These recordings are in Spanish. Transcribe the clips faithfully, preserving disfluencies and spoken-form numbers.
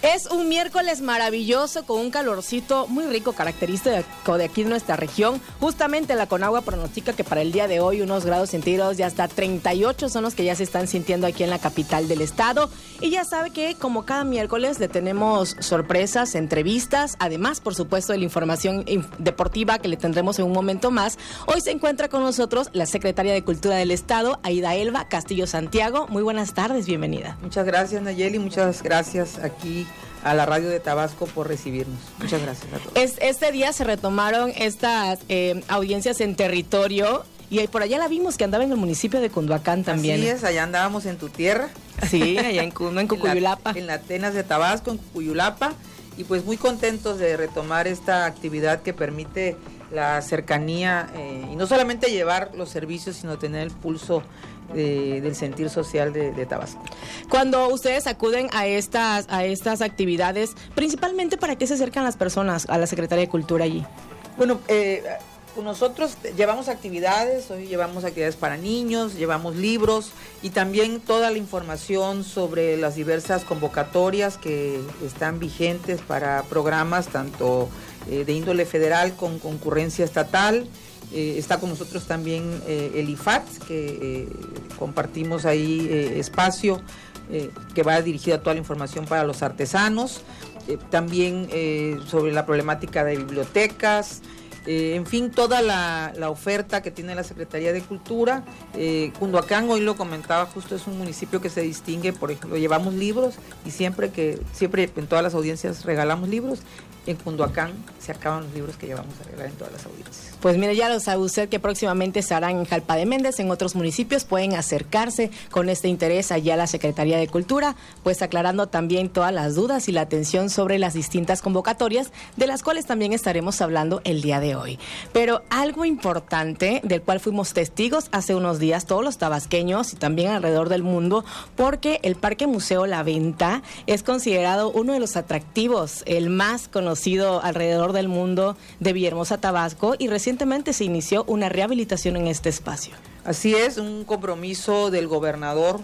Es un miércoles maravilloso con un calorcito muy rico, característico de aquí de nuestra región. Justamente la Conagua pronostica que para el día de hoy unos grados centígrados y hasta treinta y ocho son los que ya se están sintiendo aquí en la capital del estado. Y ya sabe que como cada miércoles le tenemos sorpresas, entrevistas, además por supuesto de la información deportiva que le tendremos en un momento más. Hoy se encuentra con nosotros la secretaria de Cultura del estado, Aida Elba Castillo Santiago. Muy buenas tardes, bienvenida. Muchas gracias, Nayeli, muchas gracias aquí a la radio de Tabasco por recibirnos. Muchas gracias a todos. Es, este día se retomaron estas eh, audiencias en territorio y por allá la vimos que andaba en el municipio de Cunduacán también. Así es, allá andábamos en tu tierra. Sí, allá en, Cundo, en Cucuyulapa. En, la, en la Atenas de Tabasco, en Cucuyulapa, y pues muy contentos de retomar esta actividad que permite la cercanía eh, y no solamente llevar los servicios, sino tener el pulso De, del sentir social de, de Tabasco. Cuando ustedes acuden a estas a estas actividades, principalmente, ¿para qué se acercan las personas a la Secretaría de Cultura allí? Bueno, eh, nosotros llevamos actividades, hoy llevamos actividades para niños, llevamos libros y también toda la información sobre las diversas convocatorias que están vigentes para programas tanto eh, de índole federal con concurrencia estatal. Eh, está con nosotros también eh, el I F A T, que eh, compartimos ahí eh, espacio, eh, que va dirigida a toda la información para los artesanos, eh, también eh, sobre la problemática de bibliotecas, eh, en fin, toda la, la oferta que tiene la Secretaría de Cultura. eh, Cunduacán, hoy lo comentaba, justo es un municipio que se distingue, por ejemplo, llevamos libros y siempre que, siempre en todas las audiencias regalamos libros. En Cunduacán se acaban los libros que llevamos a regalar en todas las audiencias. Pues mire, ya lo sabe usted que próximamente se harán en Jalpa de Méndez, en otros municipios pueden acercarse con este interés allá a la Secretaría de Cultura, pues aclarando también todas las dudas y la atención sobre las distintas convocatorias, de las cuales también estaremos hablando el día de hoy. Pero algo importante del cual fuimos testigos hace unos días todos los tabasqueños y también alrededor del mundo, porque el Parque Museo La Venta es considerado uno de los atractivos, el más conocido alrededor del mundo de Villahermosa, Tabasco, y recientemente se inició una rehabilitación en este espacio. Así es, un compromiso del gobernador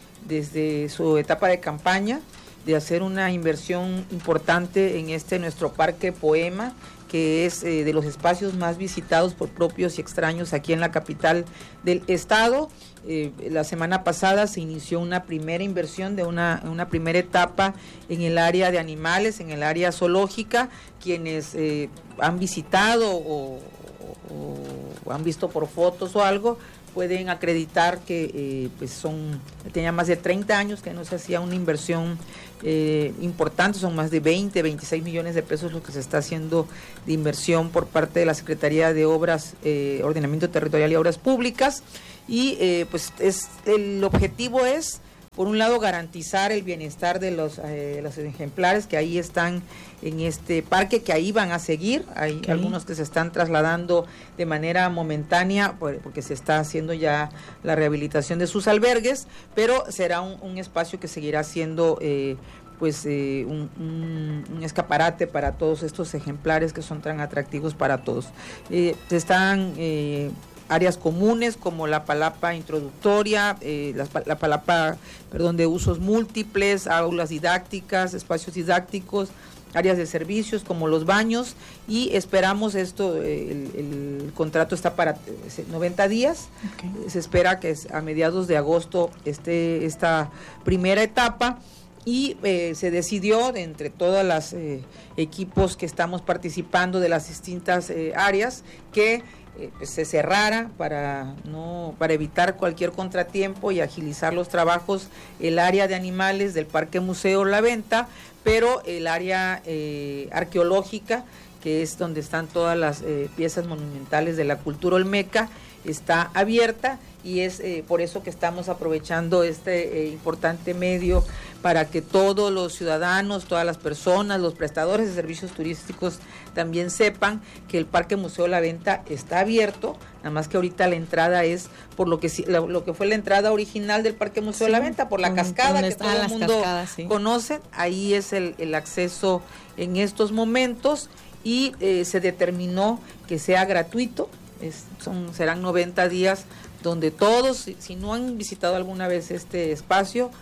desde su etapa de campaña de hacer una inversión importante en este nuestro Parque Poema, que es eh, de los espacios más visitados por propios y extraños aquí en la capital del estado. Eh, la semana pasada se inició una primera inversión de una, una primera etapa en el área de animales, en el área zoológica. Quienes eh, han visitado o, o, o han visto por fotos o algo, pueden acreditar que eh, pues son, tenía más de treinta años que no se hacía una inversión eh, importante, son más de veinte, veintiséis millones de pesos lo que se está haciendo de inversión por parte de la Secretaría de Obras, eh, Ordenamiento Territorial y Obras Públicas, y eh, pues es el objetivo es, por un lado, garantizar el bienestar de los, eh, los ejemplares que ahí están en este parque, que ahí van a seguir. Hay okay. algunos que se están trasladando de manera momentánea, porque se está haciendo ya la rehabilitación de sus albergues, pero será un, un espacio que seguirá siendo eh, pues eh, un, un, un escaparate para todos estos ejemplares que son tan atractivos para todos. Eh, se están... Eh, áreas comunes como la palapa introductoria, eh, la, la palapa, perdón, de usos múltiples, aulas didácticas, espacios didácticos, áreas de servicios como los baños, y esperamos esto, eh, el, el contrato está para noventa días, okay. Se espera que a mediados de agosto esté esta primera etapa. Y eh, se decidió de entre todas las eh, equipos que estamos participando de las distintas eh, áreas que eh, pues se cerrara para no para evitar cualquier contratiempo y agilizar los trabajos el área de animales del Parque Museo La Venta, pero el área eh, arqueológica, que es donde están todas las eh, piezas monumentales de la cultura olmeca, está abierta, y es eh, por eso que estamos aprovechando este eh, importante medio para que todos los ciudadanos, todas las personas, los prestadores de servicios turísticos también sepan que el Parque Museo La Venta está abierto, nada más que ahorita la entrada es por lo que lo, lo que fue la entrada original del Parque Museo sí, La Venta, por la cascada que todo el mundo cascadas, sí. conoce. Ahí es el, el acceso en estos momentos, y eh, se determinó que sea gratuito. Es, son, serán noventa días donde todos, si, si no han visitado alguna vez este espacio,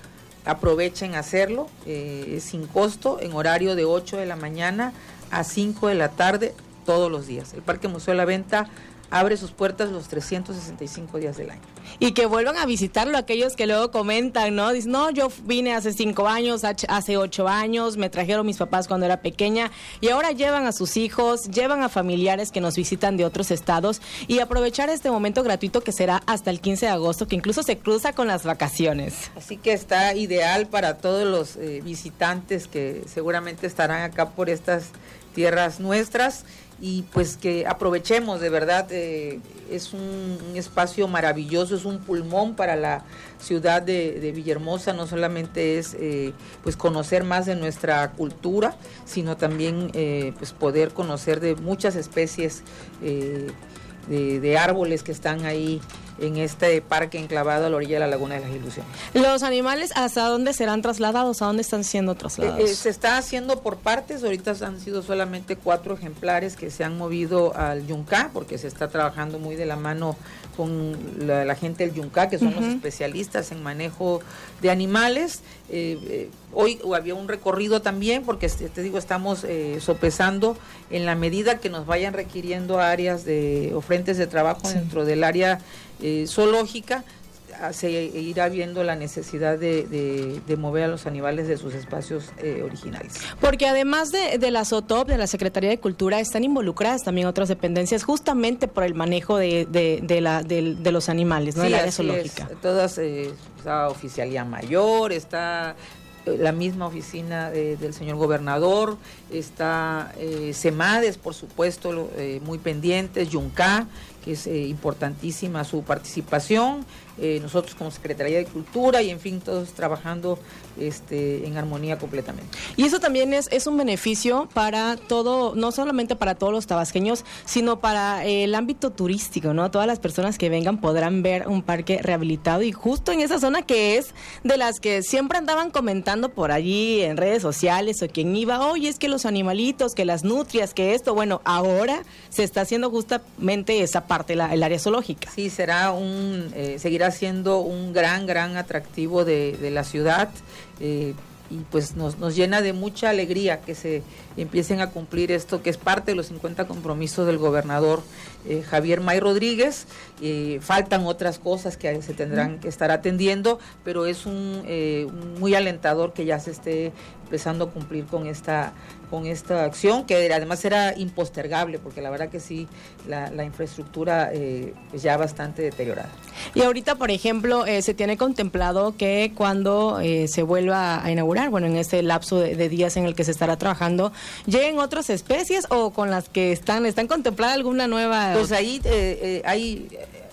aprovechen hacerlo, eh, es sin costo, en horario de ocho de la mañana a cinco de la tarde todos los días. El Parque Museo de la Venta abre sus puertas los trescientos sesenta y cinco días del año. Y que vuelvan a visitarlo aquellos que luego comentan, ¿no? Dicen, no, yo vine hace cinco años, hace ocho años, me trajeron mis papás cuando era pequeña y ahora llevan a sus hijos, llevan a familiares que nos visitan de otros estados y aprovechar este momento gratuito que será hasta el quince de agosto, que incluso se cruza con las vacaciones. Así que está ideal para todos los eh, visitantes que seguramente estarán acá por estas tierras nuestras. Y pues que aprovechemos, de verdad, eh, es un, un espacio maravilloso, es un pulmón para la ciudad de, de Villahermosa. No solamente es eh, pues conocer más de nuestra cultura, sino también eh, pues poder conocer de muchas especies eh, de, de árboles que están ahí en este parque enclavado a la orilla de la Laguna de las Ilusiones. ¿Los animales hasta dónde serán trasladados? ¿A dónde están siendo trasladados? Eh, eh, se está haciendo por partes, ahorita han sido solamente cuatro ejemplares que se han movido al Yuncá, porque se está trabajando muy de la mano con la, la gente del Yuncá, que son uh-huh. los especialistas en manejo de animales. Eh, eh, hoy había un recorrido también, porque te digo, estamos eh, sopesando en la medida que nos vayan requiriendo áreas de, o frentes de trabajo sí. dentro del área eh, zoológica, se irá viendo la necesidad de, de, de mover a los animales de sus espacios eh, originales. Porque además de, de la SOTOP, de la Secretaría de Cultura, están involucradas también otras dependencias justamente por el manejo de, de, de, la, de, de los animales, ¿no? Sí, del área zoológica. Es. Todas, eh, está Oficialía Mayor, está la misma oficina de, del señor gobernador, está eh, CEMADES, por supuesto, eh, muy pendientes, Yuncá, que es eh, importantísima su participación, eh, nosotros como Secretaría de Cultura y en fin, todos trabajando este, en armonía completamente. Y eso también es, es un beneficio para todo, no solamente para todos los tabasqueños, sino para eh, el ámbito turístico, ¿no? Todas las personas que vengan podrán ver un parque rehabilitado y justo en esa zona que es de las que siempre andaban comentando por allí en redes sociales o quien iba, oye, es que los animalitos, que las nutrias, que esto, bueno, ahora se está haciendo justamente esa parte, la, el área zoológica. Sí, será un, eh, seguirá siendo un gran, gran atractivo de, de la ciudad. Eh, y pues nos, nos llena de mucha alegría que se empiecen a cumplir esto, que es parte de los cincuenta compromisos del gobernador eh, Javier May Rodríguez. Eh, faltan otras cosas que se tendrán que estar atendiendo, pero es un, eh, un muy alentador que ya se esté empezando a cumplir con esta con esta acción, que además era impostergable, porque la verdad que sí, la, la infraestructura eh, es ya bastante deteriorada. Y ahorita, por ejemplo, eh, se tiene contemplado que cuando eh, se vuelva a inaugurar, bueno, en este lapso de, de días en el que se estará trabajando, ¿lleguen otras especies o con las que están, están contemplada alguna nueva? Pues ahí eh, eh, hay...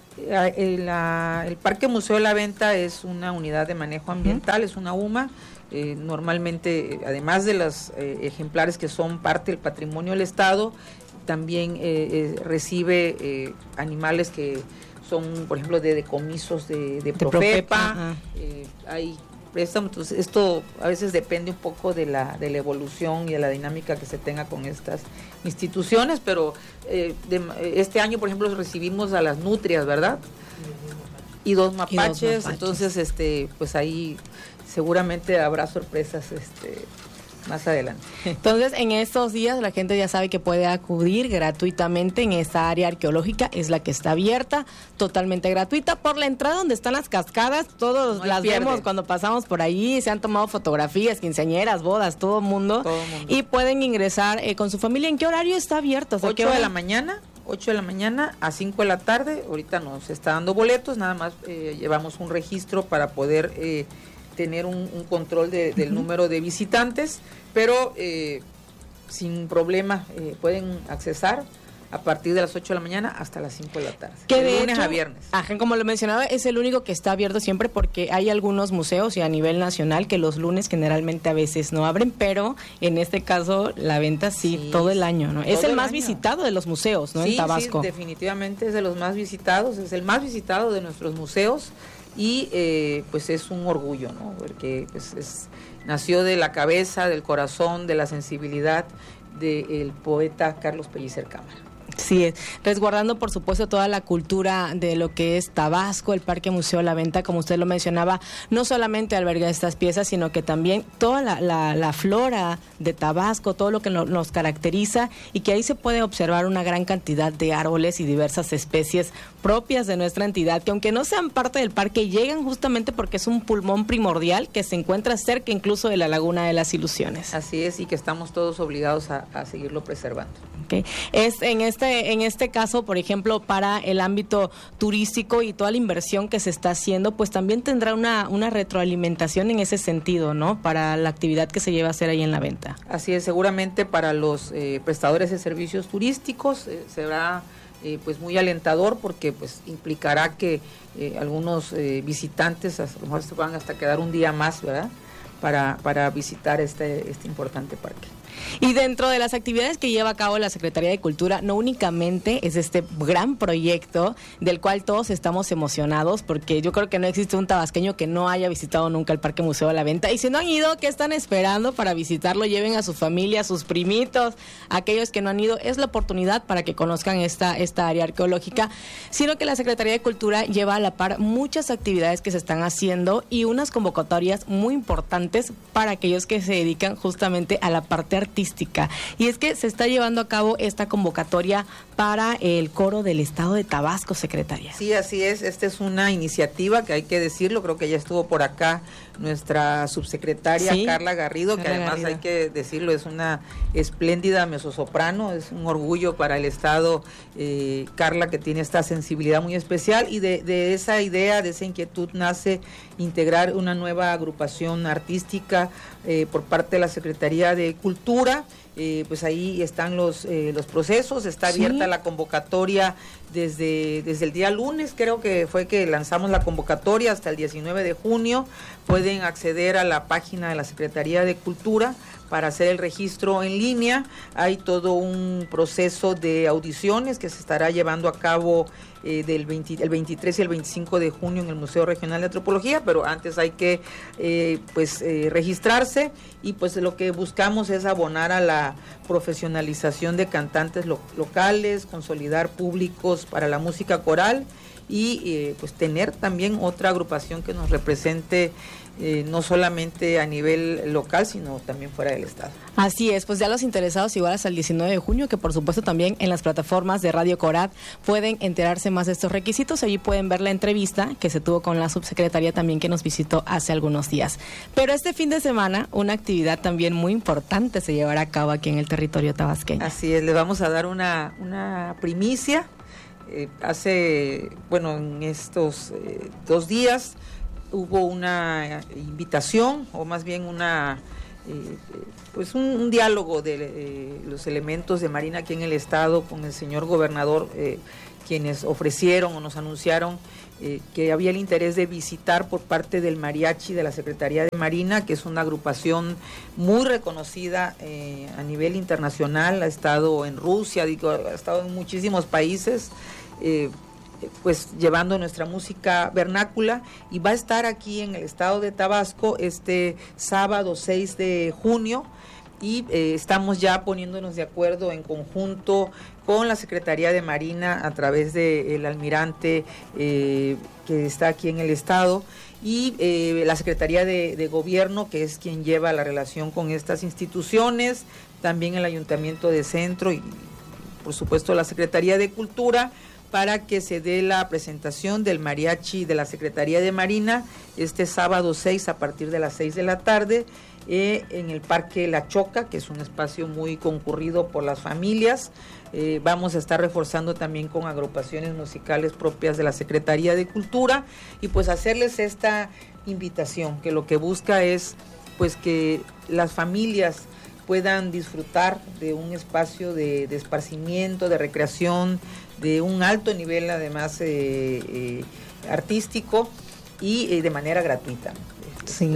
El, la, el Parque Museo de la Venta es una unidad de manejo ambiental, uh-huh. es una U M A. Eh, normalmente, además de los eh, ejemplares que son parte del patrimonio del Estado, también eh, eh, recibe eh, animales que son, por ejemplo, de decomisos de, de, de Profepa. Eh, hay préstamos, entonces esto a veces depende un poco de la, de la evolución y de la dinámica que se tenga con estas instituciones, pero eh, de, este año, por ejemplo, recibimos a las nutrias, ¿verdad? Y dos mapaches, y dos mapaches. Entonces, este, pues ahí seguramente habrá sorpresas este, más adelante. Entonces, en estos días la gente ya sabe que puede acudir gratuitamente en esta área arqueológica, es la que está abierta, totalmente gratuita. Por la entrada donde están las cascadas, todos no las pierde. Vemos cuando pasamos por allí, se han tomado fotografías, quinceañeras, bodas, todo el mundo, todo mundo. Y pueden ingresar eh, con su familia. ¿En qué horario está abierto? ocho ¿qué hora? de la mañana. ocho de la mañana a cinco de la tarde. Ahorita nos está dando boletos, nada más eh, llevamos un registro para poder eh, tener un, un control de, del uh-huh. número de visitantes, pero eh, sin problema eh, pueden accesar a partir de las ocho de la mañana hasta las cinco de la tarde, que de de lunes hecho, a viernes. Ajá, como lo mencionaba, es el único que está abierto siempre, porque hay algunos museos y a nivel nacional que los lunes generalmente a veces no abren, pero en este caso la venta sí, sí todo el año, ¿no? Es el, el más año. visitado de los museos, ¿no? Sí, en Tabasco. Sí, definitivamente es de los más visitados, es el más visitado de nuestros museos y eh, pues es un orgullo, ¿no? Porque pues es, nació de la cabeza, del corazón, de la sensibilidad del poeta Carlos Pellicer Cámara. Sí, resguardando por supuesto toda la cultura de lo que es Tabasco, el Parque Museo La Venta, como usted lo mencionaba, no solamente alberga estas piezas, sino que también toda la, la, la flora de Tabasco, todo lo que no, nos caracteriza, y que ahí se puede observar una gran cantidad de árboles y diversas especies propias de nuestra entidad, que aunque no sean parte del parque, llegan justamente porque es un pulmón primordial que se encuentra cerca incluso de la Laguna de las Ilusiones. Así es, y que estamos todos obligados a, a seguirlo preservando. Okay. Es en este en este caso, por ejemplo, para el ámbito turístico y toda la inversión que se está haciendo, pues también tendrá una una retroalimentación en ese sentido, ¿no? Para la actividad que se lleva a hacer ahí en La Venta. Así es, seguramente para los eh, prestadores de servicios turísticos eh, será eh, pues muy alentador, porque pues implicará que eh, algunos eh, visitantes a lo mejor se van hasta quedar un día más, ¿verdad? Para para visitar este este importante parque. Y dentro de las actividades que lleva a cabo la Secretaría de Cultura, no únicamente es este gran proyecto del cual todos estamos emocionados, porque yo creo que no existe un tabasqueño que no haya visitado nunca el Parque Museo de La Venta. Y si no han ido, ¿qué están esperando para visitarlo? Lleven a su familia, a sus primitos, a aquellos que no han ido. Es la oportunidad para que conozcan esta, esta área arqueológica, sino que la Secretaría de Cultura lleva a la par muchas actividades que se están haciendo y unas convocatorias muy importantes para aquellos que se dedican justamente a la parte artística. Y es que se está llevando a cabo esta convocatoria para el coro del estado de Tabasco, secretaria. Sí, así es. Esta es una iniciativa que hay que decirlo, creo que ya estuvo por acá nuestra subsecretaria, sí, Carla Garrido, Carla que además Garrido. Hay que decirlo, es una espléndida mezzosoprano, es un orgullo para el estado, eh, Carla, que tiene esta sensibilidad muy especial, y de, de esa idea, de esa inquietud nace integrar una nueva agrupación artística eh, por parte de la Secretaría de Cultura. Eh, pues ahí están los eh, los procesos, está abierta, sí, la convocatoria desde desde el día lunes, creo que fue que lanzamos la convocatoria, hasta el diecinueve de junio. Pueden acceder a la página de la Secretaría de Cultura para hacer el registro en línea. Hay todo un proceso de audiciones que se estará llevando a cabo eh, del veinte, el veintitrés y el veinticinco de junio en el Museo Regional de Antropología, pero antes hay que eh, pues eh, registrarse, y pues lo que buscamos es abonar a la profesionalización de cantantes lo, locales, consolidar públicos para la música coral, y eh, pues tener también otra agrupación que nos represente eh, no solamente a nivel local, sino también fuera del estado. Así es, pues ya los interesados igual hasta el diecinueve de junio, que por supuesto también en las plataformas de Radio Corat pueden enterarse más de estos requisitos. Allí pueden ver la entrevista que se tuvo con la subsecretaria también, que nos visitó hace algunos días. Pero este fin de semana una actividad también muy importante se llevará a cabo aquí en el territorio tabasqueño. Así es, le vamos a dar una, una primicia. Eh, hace, bueno, en estos eh, dos días hubo una invitación, o más bien una, eh, pues un, un diálogo de eh, los elementos de Marina aquí en el estado con el señor gobernador, eh, quienes ofrecieron o nos anunciaron eh, que había el interés de visitar por parte del mariachi de la Secretaría de Marina, que es una agrupación muy reconocida eh, a nivel internacional, ha estado en Rusia, digo, ha estado en muchísimos países, eh, pues llevando nuestra música vernácula, y va a estar aquí en el estado de Tabasco este sábado seis de junio, y eh, estamos ya poniéndonos de acuerdo en conjunto con la Secretaría de Marina a través del almirante eh, que está aquí en el estado, y eh, la Secretaría de, de Gobierno, que es quien lleva la relación con estas instituciones, también el Ayuntamiento de Centro y por supuesto la Secretaría de Cultura, para que se dé la presentación del mariachi de la Secretaría de Marina este sábado seis a partir de las seis de la tarde eh, en el Parque La Choca, que es un espacio muy concurrido por las familias. Eh, vamos a estar reforzando también con agrupaciones musicales propias de la Secretaría de Cultura, y pues hacerles esta invitación, que lo que busca es pues que las familias puedan disfrutar de un espacio de, de esparcimiento, de recreación, de un alto nivel además eh, eh, artístico, y eh, de manera gratuita. Sí.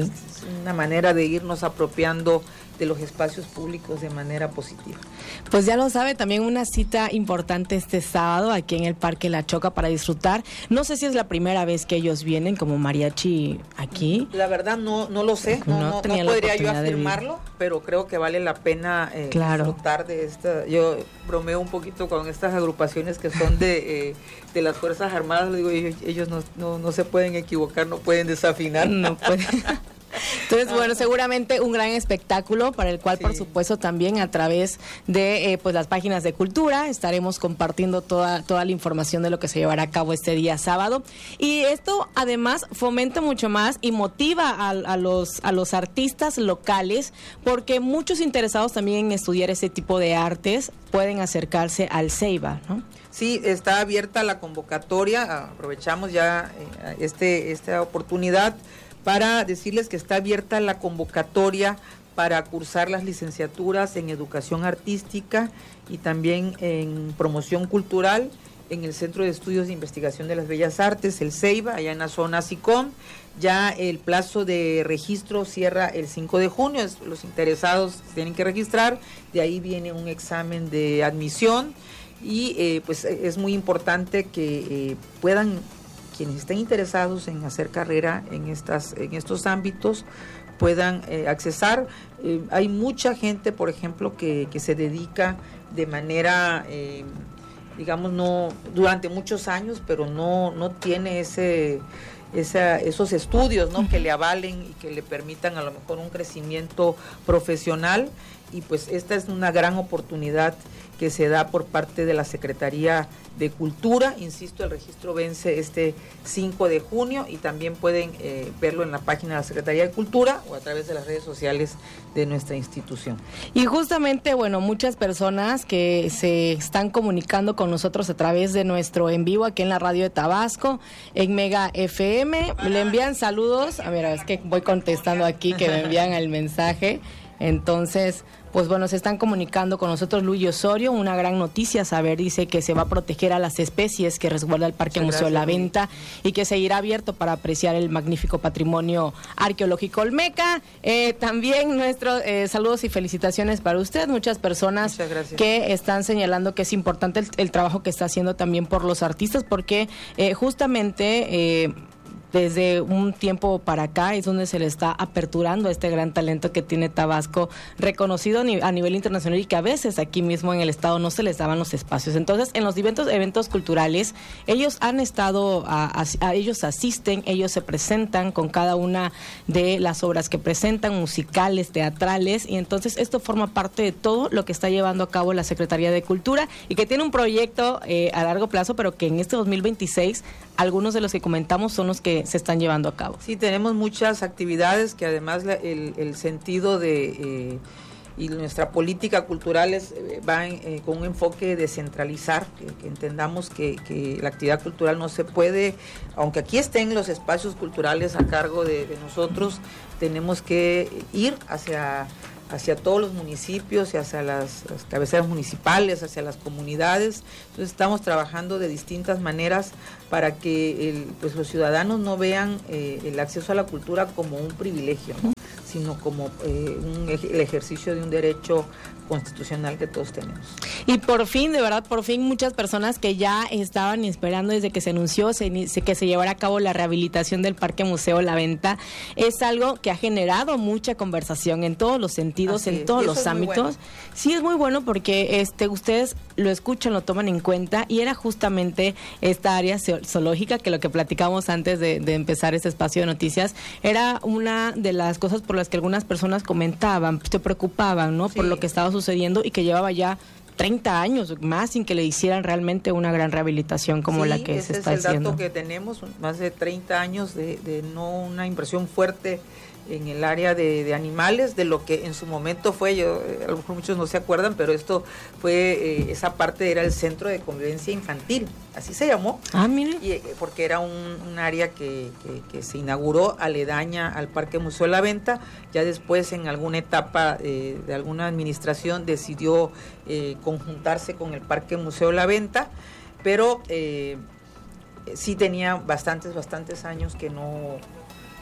una manera de irnos apropiando de los espacios públicos de manera positiva. Pues ya lo sabe, también una cita importante este sábado aquí en el Parque La Choca para disfrutar. No sé si es la primera vez que ellos vienen como mariachi aquí. La verdad no no lo sé, no, no, no, no podría yo afirmarlo, pero creo que vale la pena eh, claro. disfrutar de esta. Yo bromeo un poquito con estas agrupaciones que son de, eh, de las Fuerzas Armadas, le digo, ellos, ellos no, no, no se pueden equivocar, no pueden desafinar. No pueden. Entonces, bueno, seguramente un gran espectáculo para el cual, sí. por supuesto, también a través de eh, pues las páginas de Cultura estaremos compartiendo toda, toda la información de lo que se llevará a cabo este día sábado. Y esto, además, fomenta mucho más y motiva a, a, los, a los artistas locales, porque muchos interesados también en estudiar ese tipo de artes pueden acercarse al Ceiba, ¿no? Sí, está abierta la convocatoria, aprovechamos ya eh, este esta oportunidad para decirles que está abierta la convocatoria para cursar las licenciaturas en Educación Artística y también en Promoción Cultural en el Centro de Estudios de Investigación de las Bellas Artes, el Ceiba, allá en la zona SICOM. Ya el plazo de registro cierra el cinco de junio, los interesados tienen que registrar, de ahí viene un examen de admisión y eh, pues es muy importante que eh, puedan, quienes estén interesados en hacer carrera en estas en estos ámbitos, puedan eh, accesar. Eh, hay mucha gente, por ejemplo, que, que se dedica de manera, eh, digamos, no durante muchos años, pero no, no tiene ese, esa, esos estudios, ¿no? que le avalen y que le permitan a lo mejor un crecimiento profesional. Y pues esta es una gran oportunidad que se da por parte de la Secretaría de Cultura. Insisto, el registro vence este cinco de junio y también pueden eh, verlo en la página de la Secretaría de Cultura o a través de las redes sociales de nuestra institución. Y justamente, bueno, muchas personas que se están comunicando con nosotros a través de nuestro en vivo aquí en la radio de Tabasco, en Mega F M, le envían saludos. A ver, es que voy contestando aquí que me envían el mensaje. Entonces, pues bueno, se están comunicando con nosotros. Luis Osorio, una gran noticia saber, dice que se va a proteger a las especies que resguarda el Parque Muchas Museo gracias, La Venta y que seguirá abierto para apreciar el magnífico patrimonio arqueológico olmeca. Eh, también nuestros eh, saludos y felicitaciones para usted. Muchas personas que están señalando que es importante el, el trabajo que está haciendo también por los artistas, porque eh, justamente... Eh, desde un tiempo para acá es donde se le está aperturando este gran talento que tiene Tabasco, reconocido a nivel internacional y que a veces aquí mismo en el estado no se les daban los espacios. Entonces, en los eventos, eventos culturales, ellos han estado, a, a, a ellos asisten, ellos se presentan con cada una de las obras que presentan, musicales, teatrales, y entonces esto forma parte de todo lo que está llevando a cabo la Secretaría de Cultura y que tiene un proyecto eh, a largo plazo, pero que en este dos mil veintiséis, algunos de los que comentamos son los que se están llevando a cabo. Sí, tenemos muchas actividades que además la, el, el sentido de eh, y nuestra política cultural es, eh, va en, eh, con un enfoque de descentralizar, que, que entendamos que, que la actividad cultural no se puede, aunque aquí estén los espacios culturales a cargo de, de nosotros, tenemos que ir hacia hacia todos los municipios y hacia las, las cabeceras municipales, hacia las comunidades. Entonces estamos trabajando de distintas maneras para que el, pues los ciudadanos no vean eh, el acceso a la cultura como un privilegio, ¿no? sino como eh, un, el ejercicio de un derecho constitucional que todos tenemos. Y por fin, de verdad, por fin muchas personas que ya estaban esperando desde que se anunció se, que se llevara a cabo la rehabilitación del Parque Museo La Venta, es algo que ha generado mucha conversación en todos los sentidos, Así en es. todos los ámbitos. Bueno. Sí, es muy bueno porque este ustedes lo escuchan, lo toman en cuenta, y era justamente esta área zoológica que lo que platicamos antes de, de empezar este espacio de noticias, era una de las cosas por las que algunas personas comentaban, se preocupaban, ¿no? Sí. Por lo que estaba sucediendo y que llevaba ya treinta años más sin que le hicieran realmente una gran rehabilitación como sí, la que se está haciendo. Ese es el dato que tenemos, más de treinta años de, de no una inversión fuerte en el área de, de animales, de lo que en su momento fue, yo a lo mejor muchos no se acuerdan, pero esto fue, eh, esa parte era el Centro de Convivencia Infantil, así se llamó. Ah, mire. Y, porque era un, un área que, que, que se inauguró aledaña al Parque Museo La Venta. Ya después, en alguna etapa eh, de alguna administración, decidió eh, conjuntarse con el Parque Museo La Venta, pero eh, sí tenía bastantes, bastantes años que no...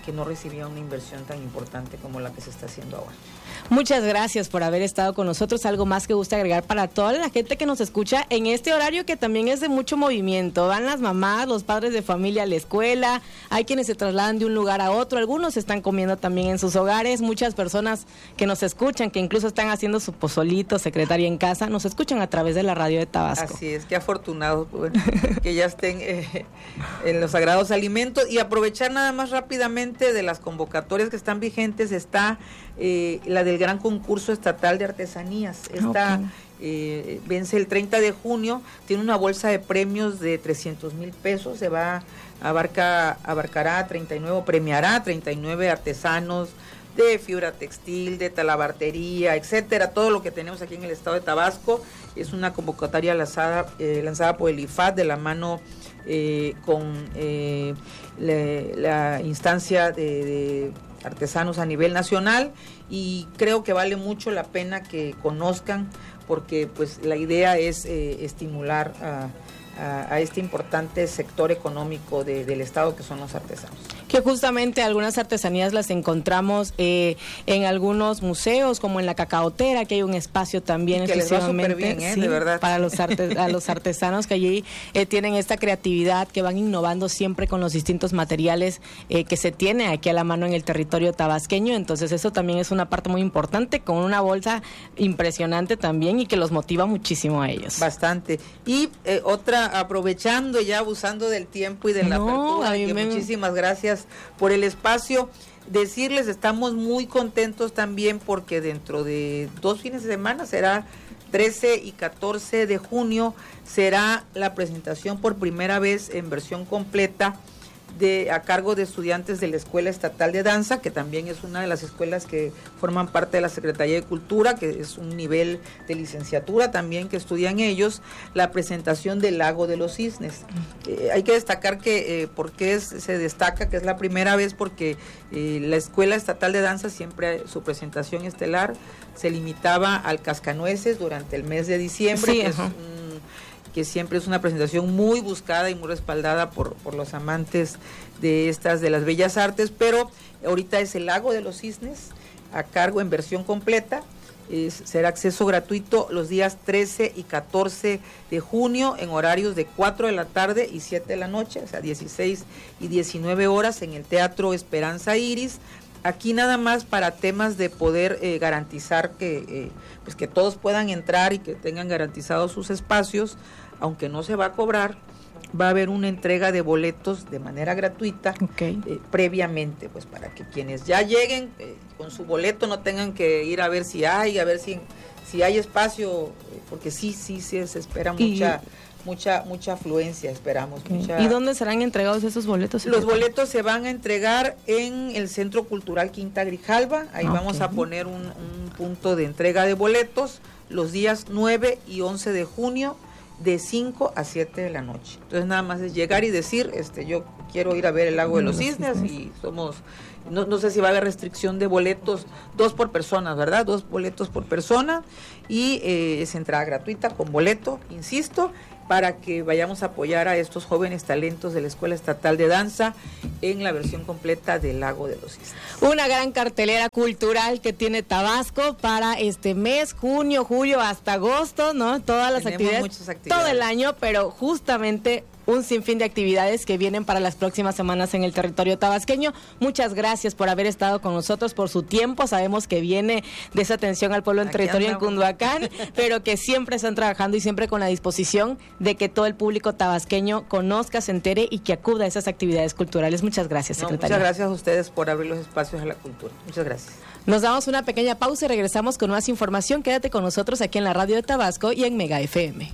que no recibía una inversión tan importante como la que se está haciendo ahora. Muchas gracias por haber estado con nosotros. ¿Algo más que guste agregar para toda la gente que nos escucha en este horario que también es de mucho movimiento? Van las mamás, los padres de familia a la escuela, hay quienes se trasladan de un lugar a otro, algunos están comiendo también en sus hogares, muchas personas que nos escuchan, que incluso están haciendo su pozolito, secretaria en casa, nos escuchan a través de la radio de Tabasco. Así es, qué afortunados, bueno, que ya estén eh, en los sagrados alimentos. Y aprovechar nada más rápidamente de las convocatorias que están vigentes, está eh, la del gran concurso estatal de artesanías. Esta okay. eh, vence el treinta de junio, tiene una bolsa de premios de trescientos mil pesos, se va abarca abarcará treinta y nueve, premiará a treinta y nueve artesanos de fibra textil, de talabartería, etcétera, todo lo que tenemos aquí en el estado de Tabasco. Es una convocatoria lanzada, eh, lanzada por el I F A D de la mano eh, con eh, le, la instancia de, de artesanos a nivel nacional, y creo que vale mucho la pena que conozcan, porque pues la idea es eh, estimular a A, a este importante sector económico de, del estado, que son los artesanos. Que justamente algunas artesanías las encontramos eh, en algunos museos, como en la Cacaotera, que hay un espacio también que exclusivamente les va súper bien, ¿eh? Sí, de verdad, para los arte, a los artesanos que allí eh, tienen esta creatividad, que van innovando siempre con los distintos materiales eh, que se tiene aquí a la mano en el territorio tabasqueño. Entonces eso también es una parte muy importante, con una bolsa impresionante también, y que los motiva muchísimo a ellos. Bastante. Y eh, otra, aprovechando ya, abusando del tiempo y de la no, apertura, y me... muchísimas gracias por el espacio. Decirles, estamos muy contentos también porque dentro de dos fines de semana, será trece y catorce de junio, será la presentación por primera vez en versión completa de a cargo de estudiantes de la Escuela Estatal de Danza, que también es una de las escuelas que forman parte de la Secretaría de Cultura, que es un nivel de licenciatura también que estudian ellos, la presentación del Lago de los Cisnes. Eh, hay que destacar que, eh, ¿por qué es, se destaca que es la primera vez? Porque eh, la Escuela Estatal de Danza siempre, su presentación estelar se limitaba al Cascanueces durante el mes de diciembre, sí, que es un que siempre es una presentación muy buscada y muy respaldada por, por los amantes de estas, de las bellas artes, pero ahorita es el Lago de los Cisnes, a cargo en versión completa. Es, será acceso gratuito los días trece y catorce de junio en horarios de cuatro de la tarde y siete de la noche, o sea, dieciséis y diecinueve horas en el Teatro Esperanza Iris. Aquí nada más para temas de poder eh, garantizar que, eh, pues que todos puedan entrar y que tengan garantizados sus espacios, aunque no se va a cobrar, va a haber una entrega de boletos de manera gratuita, okay. eh, previamente, pues para que quienes ya lleguen eh, con su boleto no tengan que ir a ver si hay, a ver si, si hay espacio, eh, porque sí, sí, sí, se espera mucha... Y... mucha mucha afluencia, esperamos. Okay. Mucha... ¿Y dónde serán entregados esos boletos? Los boletos se van a entregar en el Centro Cultural Quinta Grijalva, ahí okay. vamos a poner un, un punto de entrega de boletos los días nueve y once de junio, de cinco a siete de la noche. Entonces nada más es llegar y decir, este yo quiero ir a ver el Lago de los Cisnes, y somos, no, no sé si va a haber restricción de boletos, dos por persona, ¿verdad? Dos boletos por persona, y eh, es entrada gratuita con boleto, insisto, para que vayamos a apoyar a estos jóvenes talentos de la Escuela Estatal de Danza en la versión completa del Lago de los Cisnes. Una gran cartelera cultural que tiene Tabasco para este mes, junio, julio, hasta agosto, ¿no? Todas las actividades, muchas actividades, todo el año, pero justamente un sinfín de actividades que vienen para las próximas semanas en el territorio tabasqueño. Muchas gracias por haber estado con nosotros, por su tiempo. Sabemos que viene de esa atención al pueblo en Aquí territorio andamos. en Cunduacán, pero que siempre están trabajando y siempre con la disposición de que todo el público tabasqueño conozca, se entere y que acuda a esas actividades culturales. Muchas gracias, no, secretaria. Muchas gracias a ustedes por abrir los espacios a la cultura. Muchas gracias. Nos damos una pequeña pausa y regresamos con más información. Quédate con nosotros aquí en la radio de Tabasco y en Mega F M.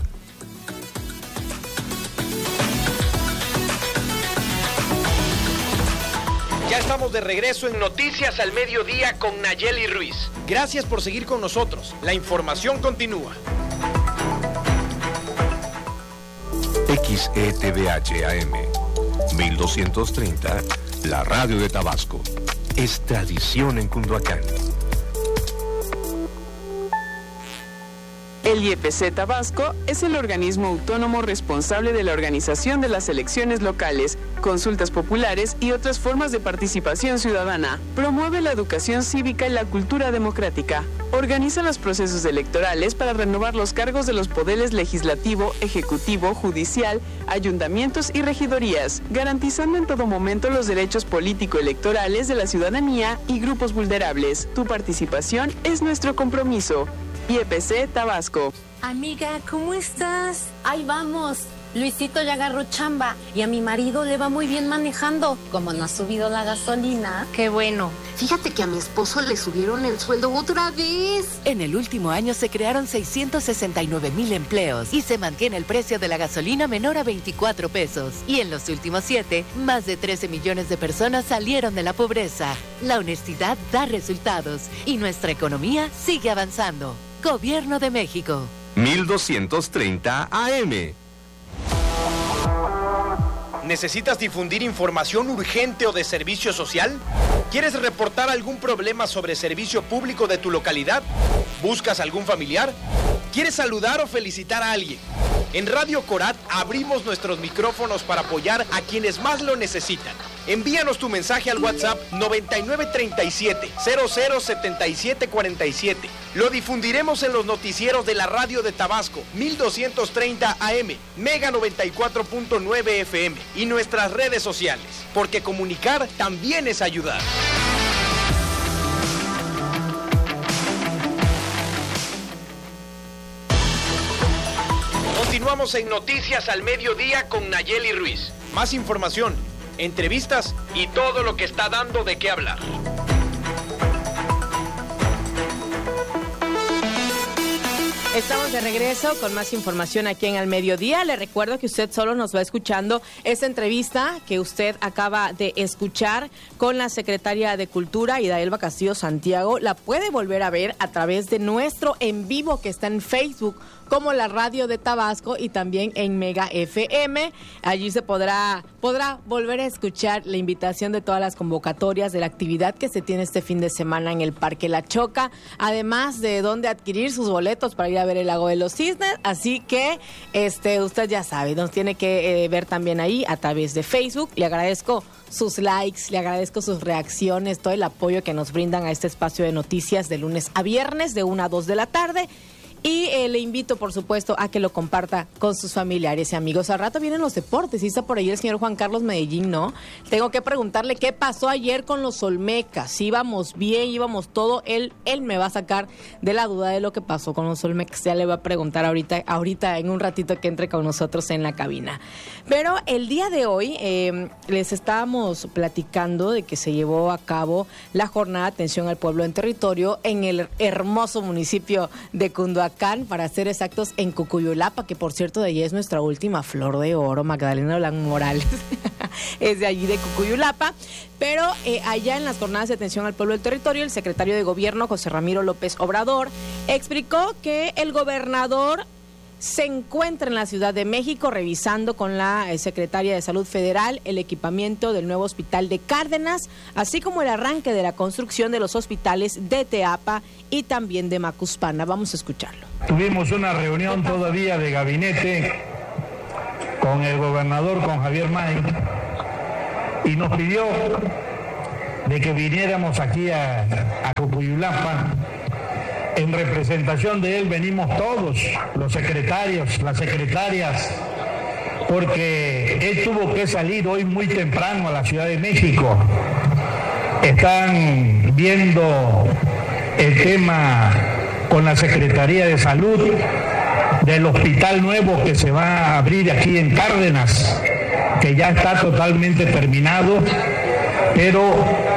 Ya estamos de regreso en Noticias al Mediodía con Nayeli Ruiz. Gracias por seguir con nosotros. La información continúa. X E T V H A M mil doscientos treinta, la radio de Tabasco. Es tradición en Cunduacán. El I E P C Tabasco es el organismo autónomo responsable de la organización de las elecciones locales, consultas populares y otras formas de participación ciudadana. Promueve la educación cívica y la cultura democrática. Organiza los procesos electorales para renovar los cargos de los poderes legislativo, ejecutivo, judicial, ayuntamientos y regidorías, garantizando en todo momento los derechos político-electorales de la ciudadanía y grupos vulnerables. Tu participación es nuestro compromiso. I E P C Tabasco. Amiga, ¿cómo estás? Ahí vamos. Luisito ya agarró chamba y a mi marido le va muy bien manejando. Como no ha subido la gasolina. Qué bueno. Fíjate que a mi esposo le subieron el sueldo otra vez. En el último año se crearon seiscientos sesenta y nueve mil empleos y se mantiene el precio de la gasolina menor a veinticuatro pesos. Y en los últimos siete, más de trece millones de personas salieron de la pobreza. La honestidad da resultados y nuestra economía sigue avanzando. Gobierno de México. mil doscientos treinta A M. ¿Necesitas difundir información urgente o de servicio social? ¿Quieres reportar algún problema sobre servicio público de tu localidad? ¿Buscas algún familiar? ¿Quieres saludar o felicitar a alguien? En Radio Corat abrimos nuestros micrófonos para apoyar a quienes más lo necesitan. Envíanos tu mensaje al WhatsApp noventa y nueve treinta y siete, cero cero setenta y siete cuarenta y siete. Lo difundiremos en los noticieros de la radio de Tabasco, mil doscientos treinta A M, Mega noventa y cuatro punto nueve F M y nuestras redes sociales, porque comunicar también es ayudar. Continuamos en Noticias al Mediodía con Nayeli Ruiz. Más información, entrevistas y todo lo que está dando de qué hablar. Estamos de regreso con más información aquí en Al Mediodía. Le recuerdo que usted solo nos va escuchando esta entrevista que usted acaba de escuchar con la secretaria de Cultura, Idaelba Castillo Santiago. La puede volver a ver a través de nuestro en vivo que está en Facebook, como la radio de Tabasco y también en Mega F M. Allí se podrá, podrá volver a escuchar la invitación de todas las convocatorias de la actividad que se tiene este fin de semana en el Parque La Choca, además de dónde adquirir sus boletos para ir a ver el Lago de los Cisnes. Así que este usted ya sabe, nos tiene que eh, ver también ahí a través de Facebook. Le agradezco sus likes, le agradezco sus reacciones, todo el apoyo que nos brindan a este espacio de noticias de lunes a viernes de una a dos de la tarde. Y eh, le invito, por supuesto, a que lo comparta con sus familiares y amigos. Al rato vienen los deportes, y está por ahí el señor Juan Carlos Medellín, ¿no? Tengo que preguntarle qué pasó ayer con los Olmecas. Si íbamos bien, íbamos todo. Él, él me va a sacar de la duda de lo que pasó con los Olmecas. Ya le va a preguntar ahorita, ahorita en un ratito que entre con nosotros en la cabina. Pero el día de hoy eh, les estábamos platicando de que se llevó a cabo la jornada de atención al pueblo en territorio en el hermoso municipio de Cunduacán, para ser exactos, en Cucuyulapa, que por cierto de allí es nuestra última flor de oro, Magdalena Blanco Morales, es de allí de Cucuyulapa. Pero eh, allá en las jornadas de atención al pueblo del territorio, el secretario de Gobierno, José Ramiro López Obrador, explicó que el gobernador se encuentra en la Ciudad de México revisando con la Secretaría de Salud Federal el equipamiento del nuevo hospital de Cárdenas, así como el arranque de la construcción de los hospitales de Teapa y también de Macuspana. Vamos a escucharlo. Tuvimos una reunión todavía de gabinete con el gobernador, con Javier May, y nos pidió de que viniéramos aquí a, a Cucuyulapa. En representación de él venimos todos, los secretarios, las secretarias, porque él tuvo que salir hoy muy temprano a la Ciudad de México. Están viendo el tema con la Secretaría de Salud del hospital nuevo que se va a abrir aquí en Cárdenas, que ya está totalmente terminado, pero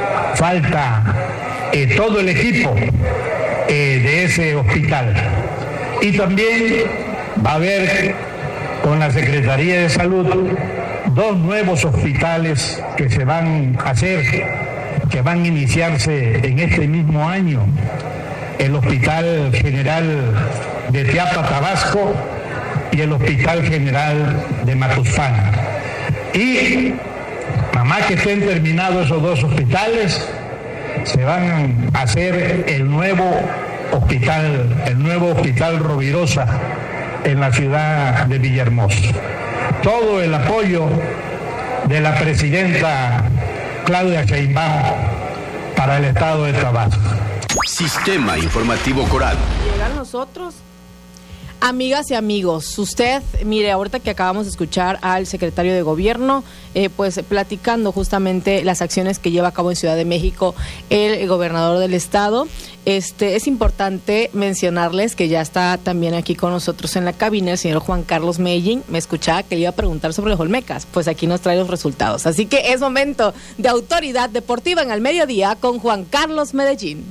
falta eh, todo el equipo Eh, de ese hospital. Y también va a haber con la Secretaría de Salud dos nuevos hospitales que se van a hacer, que van a iniciarse en este mismo año. El Hospital General de Teapa, Tabasco, y el Hospital General de Macuspana. Y mamá que estén terminados esos dos hospitales, se van a hacer el nuevo hospital, el nuevo hospital Rovirosa en la ciudad de Villahermosa. Todo el apoyo de la presidenta Claudia Sheinbaum para el estado de Tabasco. Sistema Informativo Coral. Llegar nosotros. Amigas y amigos, usted, mire, ahorita que acabamos de escuchar al secretario de Gobierno, eh, pues platicando justamente las acciones que lleva a cabo en Ciudad de México el gobernador del estado, este es importante mencionarles que ya está también aquí con nosotros en la cabina el señor Juan Carlos Medellín. Me escuchaba que le iba a preguntar sobre los Olmecas, pues aquí nos trae los resultados. Así que es momento de Autoridad Deportiva en el mediodía con Juan Carlos Medellín.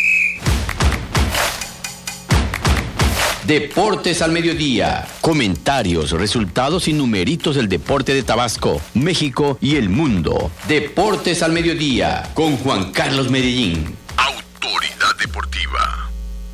Deportes al mediodía. Comentarios, resultados y numeritos del deporte de Tabasco, México y el mundo. Deportes al mediodía con Juan Carlos Medellín. Autoridad Deportiva.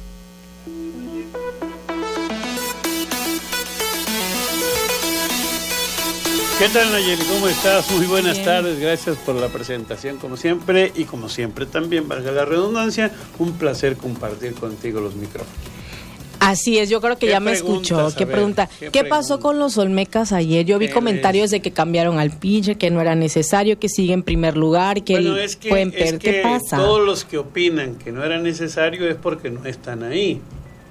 ¿Qué tal, Nayeli? ¿Cómo estás? Muy buenas Bien. tardes. Gracias por la presentación, como siempre. Y como siempre también, valga la redundancia, un placer compartir contigo los micrófonos. Así es, yo creo que ya me escuchó. ¿Qué ver, pregunta? ¿Qué, ¿Qué pasó con los Olmecas ayer? Yo vi ¿Qué comentarios es? de que cambiaron al pitcher, que no era necesario, que sigue en primer lugar, que bueno, el es que, pueden es ¿Qué que pasa? Todos los que opinan que no era necesario es porque no están ahí.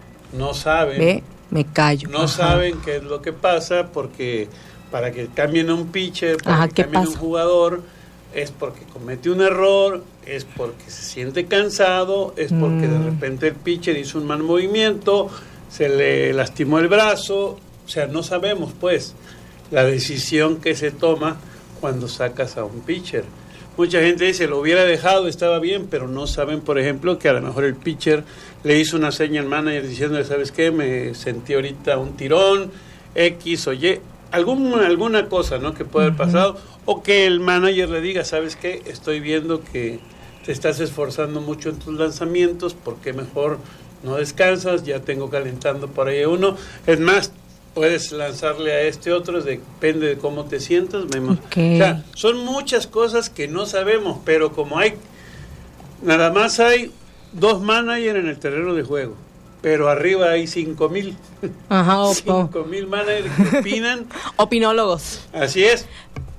No saben. ¿Ve? Me callo. No Ajá. saben qué es lo que pasa, porque para que cambien a un pitcher, para Ajá, que cambien a un pasa? jugador, es porque comete un error, es porque se siente cansado, es porque mm. de repente el pitcher hizo un mal movimiento, se le lastimó el brazo, o sea, no sabemos pues la decisión que se toma cuando sacas a un pitcher. Mucha gente dice, lo hubiera dejado, estaba bien, pero no saben, por ejemplo, que a lo mejor el pitcher le hizo una seña al manager diciéndole, ¿sabes qué? Me sentí ahorita un tirón, X o Y, algún, alguna cosa, ¿no? Que puede haber pasado, o que el manager le diga, ¿sabes qué? Estoy viendo que te estás esforzando mucho en tus lanzamientos, ¿por qué mejor no descansas? Ya tengo calentando por ahí uno. Es más, puedes lanzarle a este otro, depende de cómo te sientas. Okay. O sea, son muchas cosas que no sabemos, pero como hay, nada más hay dos managers en el terreno de juego, pero arriba hay cinco mil. Ajá, cinco mil managers que opinan. Opinólogos. Así es.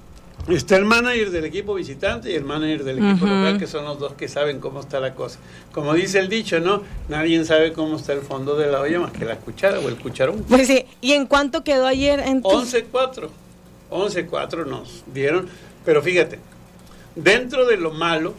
Está el manager del equipo visitante y el manager del equipo uh-huh. local, que son los dos que saben cómo está la cosa. Como dice el dicho, ¿no? Nadie sabe cómo está el fondo de la olla más que la cuchara o el cucharón. Pues sí. ¿Y en cuánto quedó ayer? En tu... once cuatro. once cuatro nos dieron. Pero fíjate, dentro de lo malo,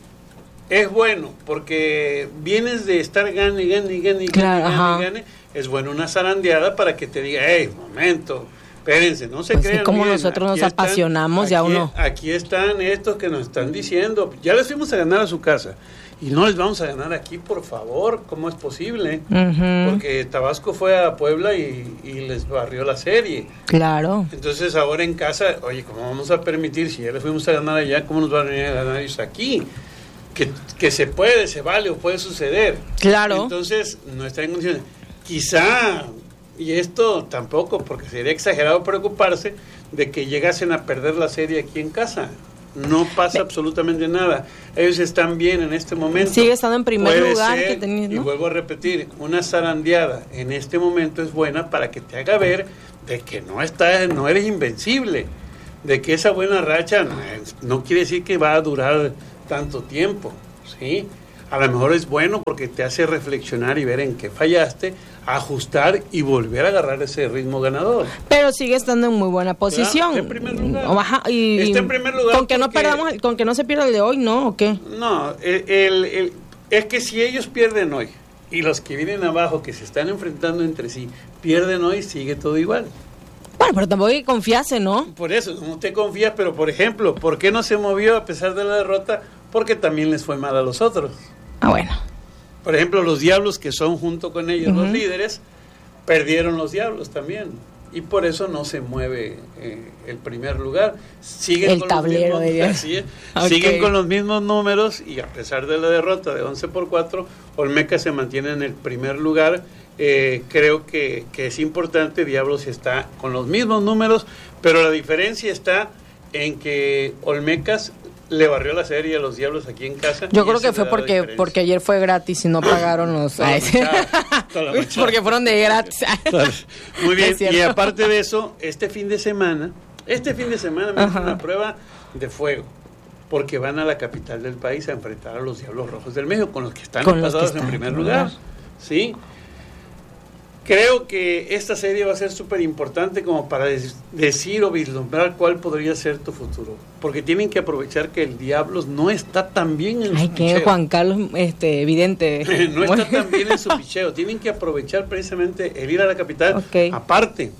es bueno, porque vienes de estar gane, gane, gane, claro, gane, ajá. gane, gane. Es bueno una zarandeada para que te diga, hey, momento, espérense, no se pues crean. Sí, como bien, nosotros nos están, apasionamos, aquí, ya uno. Aquí están estos que nos están diciendo, ya les fuimos a ganar a su casa y no les vamos a ganar aquí, por favor, ¿cómo es posible? Uh-huh. Porque Tabasco fue a Puebla y, y les barrió la serie. Claro. Entonces ahora en casa, oye, ¿cómo vamos a permitir, si ya les fuimos a ganar allá, cómo nos van a venir a ganar ellos aquí? Que, que se puede, se vale o puede suceder. Claro. Entonces no está en condiciones. Quizá... Y esto tampoco, porque sería exagerado preocuparse de que llegasen a perder la serie aquí en casa. No pasa Be- absolutamente nada. Ellos están bien en este momento. Sigue estando en primer Puede lugar. Ser, que tenías, ¿no? Y vuelvo a repetir, una zarandeada en este momento es buena para que te haga ver de que no, estás, no eres invencible. De que esa buena racha no, no quiere decir que va a durar tanto tiempo, ¿sí? A lo mejor es bueno porque te hace reflexionar y ver en qué fallaste, ajustar y volver a agarrar ese ritmo ganador. Pero sigue estando en muy buena posición. Claro, en primer lugar. Ajá, y, está en primer lugar. Con que no perdamos, con que no se pierda el de hoy, ¿no? ¿O qué? No, el, el, el, es que si ellos pierden hoy y los que vienen abajo que se están enfrentando entre sí pierden hoy, sigue todo igual. Bueno, pero tampoco hay que confiarse, ¿no? Por eso, no te confías, pero por ejemplo, ¿por qué no se movió a pesar de la derrota? Porque también les fue mal a los otros. Ah, bueno. Por ejemplo, los Diablos, que son junto con ellos uh-huh. los líderes, perdieron los Diablos también. Y por eso no se mueve eh, el primer lugar. Siguen el con tablero los mismos, de así es, okay. Siguen con los mismos números y a pesar de la derrota de once por cuatro, Olmeca se mantiene en el primer lugar. Eh, creo que, que es importante, Diablos está con los mismos números, pero la diferencia está en que Olmecas le barrió la serie a los Diablos aquí en casa. Yo creo que fue porque porque ayer fue gratis y no pagaron los... Toda la manchada, toda la manchada. Porque fueron de gratis. Muy bien, y aparte de eso, este fin de semana, este fin de semana me hizo una prueba de fuego, porque van a la capital del país a enfrentar a los Diablos Rojos del México, con los que están pasados en primer lugar. ¿Sí? Creo que esta serie va a ser súper importante como para des- decir o vislumbrar cuál podría ser tu futuro. Porque tienen que aprovechar que el Diablos no está tan bien en Ay, su que picheo. Juan Carlos, este, evidente. No está tan bien en su picheo. Tienen que aprovechar precisamente el ir a la capital. Okay. Aparte,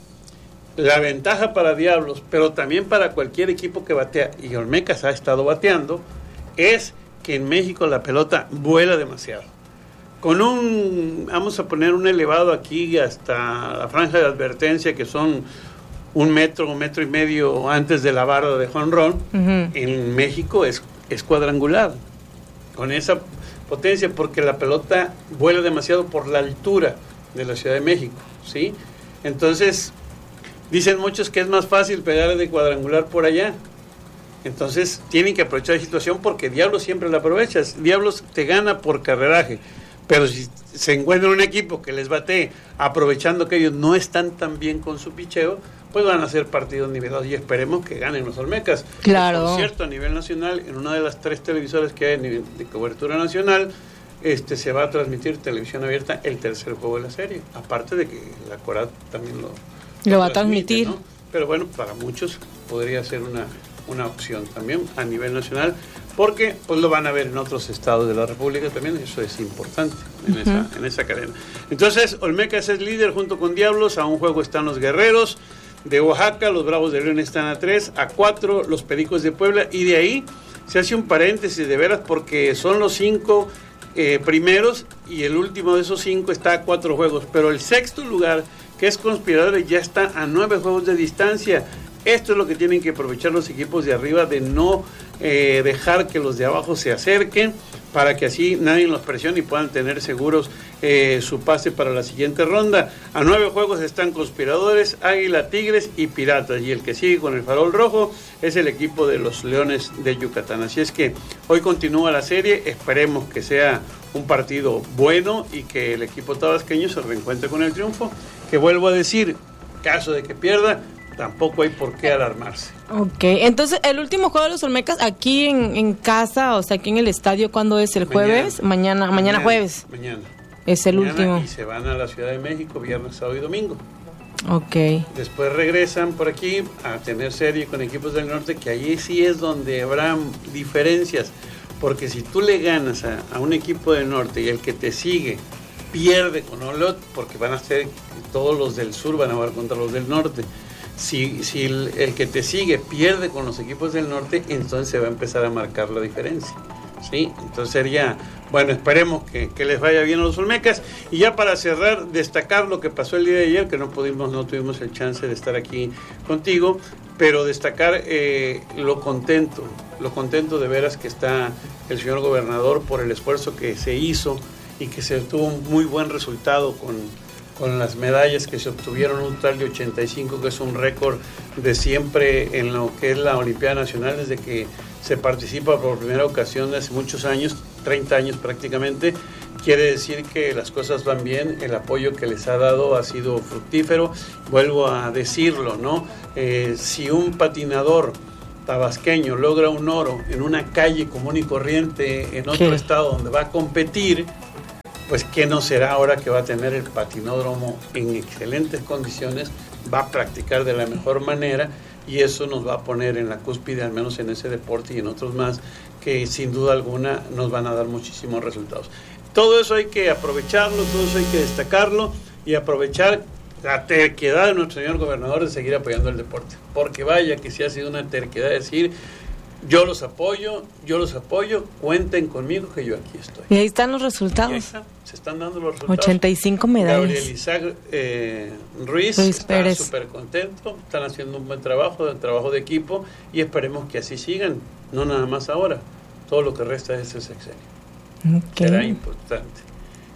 la ventaja para Diablos, pero también para cualquier equipo que batea, y Olmecas ha estado bateando, es que en México la pelota vuela demasiado. Con un, vamos a poner un elevado aquí hasta la franja de advertencia, que son un metro, un metro y medio antes de la barra de jonrón, uh-huh. En México es, es cuadrangular, con esa potencia, porque la pelota vuela demasiado por la altura de la Ciudad de México, ¿sí? Entonces, dicen muchos que es más fácil pegar de cuadrangular por allá. Entonces, tienen que aprovechar la situación, porque Diablos siempre la aprovechas. Diablos te gana por carreraje. Pero si se encuentra un equipo que les batee aprovechando que ellos no están tan bien con su picheo, pues van a ser partidos nivelados y esperemos que ganen los Olmecas. Claro. Por cierto, a nivel nacional, en una de las tres televisoras que hay de cobertura nacional, este se va a transmitir televisión abierta el tercer juego de la serie. Aparte de que la Corat también lo, lo, lo va a transmitir. ¿No? Pero bueno, para muchos podría ser una, una opción también a nivel nacional, porque pues lo van a ver en otros estados de la República también, eso es importante en, uh-huh. esa, en esa cadena. Entonces, Olmecas es líder junto con Diablos, a un juego están los Guerreros de Oaxaca, los Bravos de León están a tres, a cuatro los Pericos de Puebla, y de ahí se hace un paréntesis de veras, porque son los cinco eh, primeros, y el último de esos cinco está a cuatro juegos, pero el sexto lugar, que es Conspiradores, ya está a nueve juegos de distancia. Esto es lo que tienen que aprovechar los equipos de arriba, de no eh, dejar que los de abajo se acerquen, para que así nadie los presione y puedan tener seguros eh, su pase para la siguiente ronda. A nueve juegos están Conspiradores, Águila, Tigres y Piratas, y el que sigue con el farol rojo es el equipo de los Leones de Yucatán. Así es que hoy continúa la serie, esperemos que sea un partido bueno y que el equipo tabasqueño se reencuentre con el triunfo, que vuelvo a decir, caso de que pierda, tampoco hay por qué alarmarse. Ok, entonces el último juego de los Olmecas aquí en, en casa, o sea, aquí en el estadio, ¿cuándo es? ¿El jueves? Mañana, mañana, mañana jueves. Mañana. Es el mañana, último. Y se van a la Ciudad de México viernes, sábado y domingo. Ok. Después regresan por aquí a tener serie con equipos del norte, que allí sí es donde habrá diferencias, porque si tú le ganas a, a un equipo del norte y el que te sigue pierde con Olot, porque van a ser todos los del sur van a jugar contra los del norte. Si, si el, el que te sigue pierde con los equipos del norte, entonces se va a empezar a marcar la diferencia, ¿sí? Entonces sería, bueno, esperemos que, que les vaya bien a los Olmecas. Y ya para cerrar, destacar lo que pasó el día de ayer, que no pudimos, no tuvimos el chance de estar aquí contigo, pero destacar eh, lo contento, lo contento de veras que está el señor gobernador por el esfuerzo que se hizo y que se tuvo un muy buen resultado con con las medallas que se obtuvieron, un total de ochenta y cinco, que es un récord de siempre en lo que es la Olimpiada Nacional, desde que se participa por primera ocasión de hace muchos años, treinta años prácticamente. Quiere decir que las cosas van bien, el apoyo que les ha dado ha sido fructífero. Vuelvo a decirlo, ¿no? Eh, si un patinador tabasqueño logra un oro en una calle común y corriente en otro ¿Qué? estado donde va a competir, pues qué no será ahora que va a tener el patinódromo en excelentes condiciones, va a practicar de la mejor manera, y eso nos va a poner en la cúspide, al menos en ese deporte y en otros más, que sin duda alguna nos van a dar muchísimos resultados. Todo eso hay que aprovecharlo, todo eso hay que destacarlo y aprovechar la terquedad de nuestro señor gobernador de seguir apoyando el deporte, porque vaya que sí ha sido una terquedad decir: yo los apoyo, yo los apoyo, cuenten conmigo que yo aquí estoy. Y ahí están los resultados. Y ahí está, se están dando los resultados. ochenta y cinco medallas. Gabriel Isaac eh, Ruiz, Ruiz está súper contento, están haciendo un buen trabajo, un trabajo de equipo, y esperemos que así sigan, no nada más ahora, todo lo que resta de este sexenio. Okay. Será importante.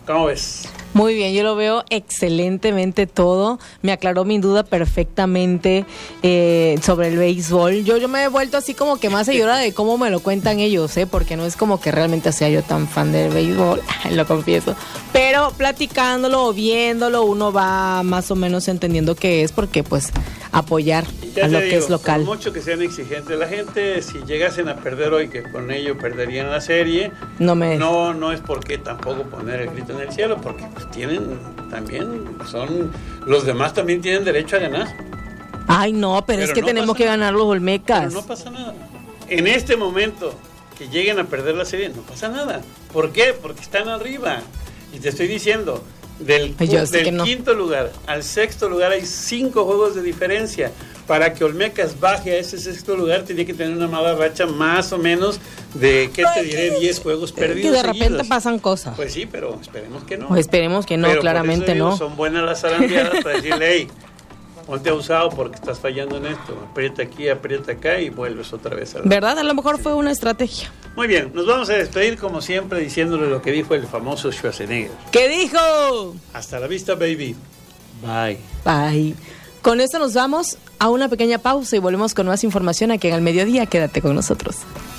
¿Cómo ves? Muy bien, yo lo veo excelentemente todo. Me aclaró mi duda perfectamente eh, sobre el béisbol. Yo, yo me he vuelto así como que más seguidora de cómo me lo cuentan ellos, ¿eh? Porque no es como que realmente sea yo tan fan del béisbol, lo confieso. Pero platicándolo o viéndolo, uno va más o menos entendiendo qué es, porque pues apoyar ya a lo digo, que es local. Por mucho que sean exigentes la gente, si llegasen a perder hoy, que con ello perderían la serie, no me no, no es porque tampoco poner el grito en el cielo, porque pues tienen también, son, los demás también tienen derecho a ganar. Ay, no, pero, pero es que no tenemos que ganar los Olmecas. Pero no pasa nada. En este momento que lleguen a perder la serie, no pasa nada. ¿Por qué? Porque están arriba. Y te estoy diciendo, del, Ay, yo, del no. quinto lugar al sexto lugar hay cinco juegos de diferencia. Para que Olmecas baje a ese sexto lugar, tenía que tener una mala racha más o menos de, ¿qué te diré? diez juegos perdidos. Que de repente seguidos. pasan cosas. Pues sí, pero esperemos que no. Pues esperemos que no, pero claramente por eso digo, no. Son buenas las zarandeadas para decirle, hey, ponte abusado porque estás fallando en esto. Aprieta aquí, aprieta acá y vuelves otra vez a la... ¿Verdad? A lo mejor fue una estrategia. Muy bien, nos vamos a despedir como siempre diciéndole lo que dijo el famoso Schwarzenegger. ¿Qué dijo? Hasta la vista, baby. Bye. Bye. Con esto nos vamos a una pequeña pausa y volvemos con más información aquí en Al Mediodía. Quédate con nosotros.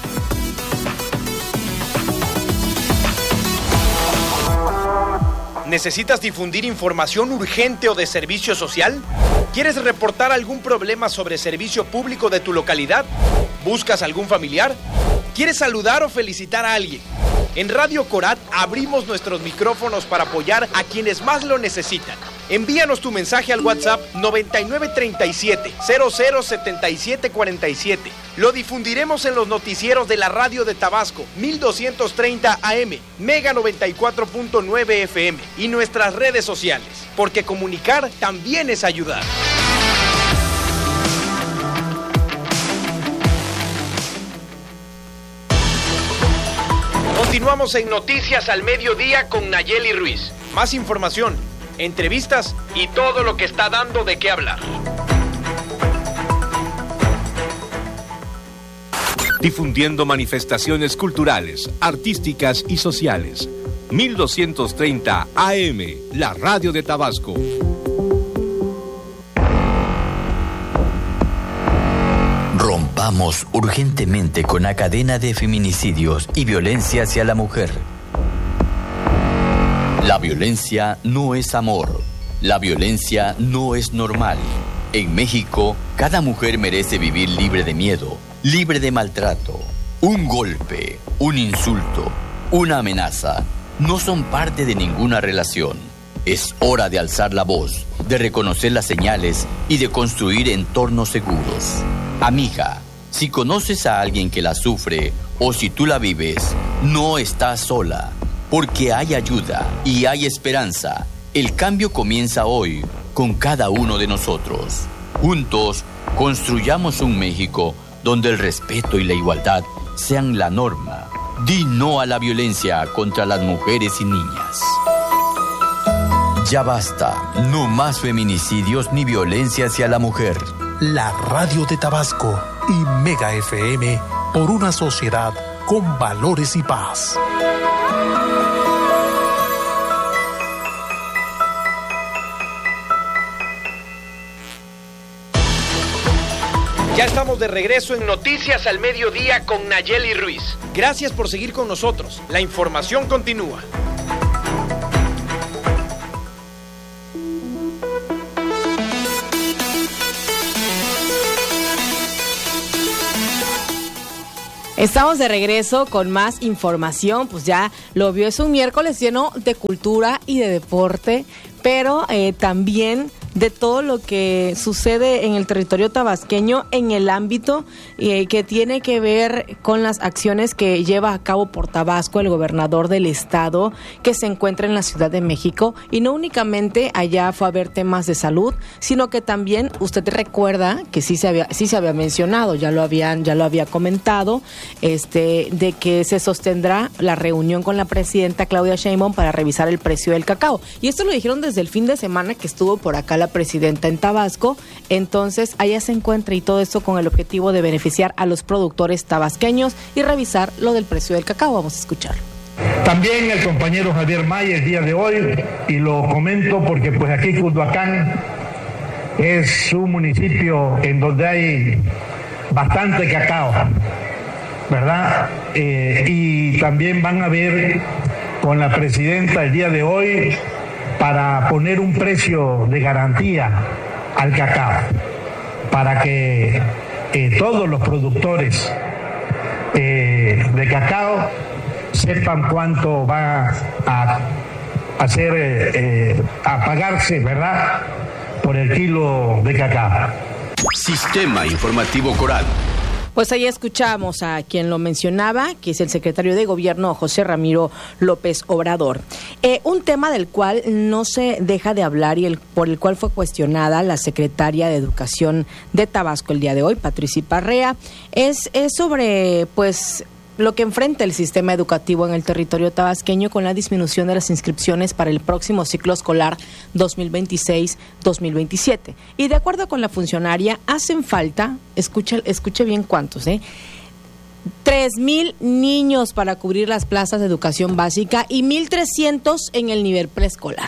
¿Necesitas difundir información urgente o de servicio social? ¿Quieres reportar algún problema sobre servicio público de tu localidad? ¿Buscas algún familiar? ¿Quieres saludar o felicitar a alguien? En Radio Corat abrimos nuestros micrófonos para apoyar a quienes más lo necesitan. Envíanos tu mensaje al WhatsApp noventa y nueve treinta y siete, cero cero setenta y siete cuarenta y siete. Lo difundiremos en los noticieros de la radio de Tabasco, mil doscientos treinta A M, Mega noventa y cuatro punto nueve F M y nuestras redes sociales, porque comunicar también es ayudar. Continuamos en Noticias al Mediodía con Nayeli Ruiz. Más información, entrevistas y todo lo que está dando de qué hablar. Difundiendo manifestaciones culturales, artísticas y sociales. mil doscientos treinta A M, la radio de Tabasco. Rompamos urgentemente con la cadena de feminicidios y violencia hacia la mujer. La violencia no es amor. La violencia no es normal. En México, cada mujer merece vivir libre de miedo, libre de maltrato. Un golpe, un insulto, una amenaza no son parte de ninguna relación. Es hora de alzar la voz, de reconocer las señales y de construir entornos seguros. Amiga, si conoces a alguien que la sufre o si tú la vives, no estás sola, porque hay ayuda y hay esperanza. El cambio comienza hoy con cada uno de nosotros. Juntos, construyamos un México donde el respeto y la igualdad sean la norma. Di no a la violencia contra las mujeres y niñas. Ya basta, no más feminicidios ni violencia hacia la mujer. La radio de Tabasco y Mega F M por una sociedad con valores y paz. Ya estamos de regreso en Noticias al Mediodía con Nayeli Ruiz. Gracias por seguir con nosotros. La información continúa. Estamos de regreso con más información, pues ya lo vio, es un miércoles lleno de cultura y de deporte, pero eh, también de todo lo que sucede en el territorio tabasqueño en el ámbito eh, que tiene que ver con las acciones que lleva a cabo por Tabasco el gobernador del estado que se encuentra en la Ciudad de México, y no únicamente allá fue a ver temas de salud, sino que también usted recuerda que sí se había sí se había mencionado, ya lo habían ya lo había comentado, este de que se sostendrá la reunión con la presidenta Claudia Sheinbaum para revisar el precio del cacao, y esto lo dijeron desde el fin de semana que estuvo por acá la presidenta en Tabasco. Entonces allá se encuentra, y todo esto con el objetivo de beneficiar a los productores tabasqueños y revisar lo del precio del cacao. Vamos a escuchar. También el compañero Javier Maya el día de hoy, y lo comento porque pues aquí Culhuacán es un municipio en donde hay bastante cacao, ¿verdad? Eh, y también van a ver con la presidenta el día de hoy para poner un precio de garantía al cacao, para que eh, todos los productores eh, de cacao sepan cuánto va a hacer, eh, a pagarse, ¿verdad?, por el kilo de cacao. Sistema Informativo Coral. Pues ahí escuchamos a quien lo mencionaba, que es el secretario de Gobierno, José Ramiro López Obrador. Eh, un tema del cual no se deja de hablar y el, por el cual fue cuestionada la secretaria de Educación de Tabasco el día de hoy, Patricia Parrea, es, es sobre, pues, lo que enfrenta el sistema educativo en el territorio tabasqueño con la disminución de las inscripciones para el próximo ciclo escolar dos mil veintiséis dos mil veintisiete. Y de acuerdo con la funcionaria, hacen falta, escuche, escuche bien cuántos, ¿eh? tres mil niños para cubrir las plazas de educación básica y mil trescientos en el nivel preescolar.